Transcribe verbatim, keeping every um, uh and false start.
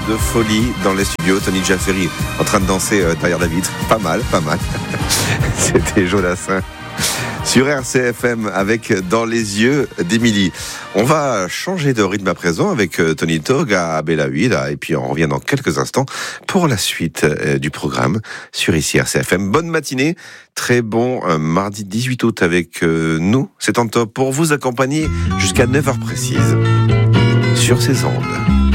de folie dans les studios. Tony Jaffery en train de danser derrière la vitre. Pas mal, pas mal. C'était Jodassin sur R C F M avec Dans les yeux d'Émilie. On va changer de rythme à présent avec Tony Tog à Bella Huida et puis on revient dans quelques instants pour la suite du programme sur ici R C F M. Bonne matinée, très bon mardi dix-huit août avec nous. C'est en top pour vous accompagner jusqu'à neuf heures précises sur ces ondes.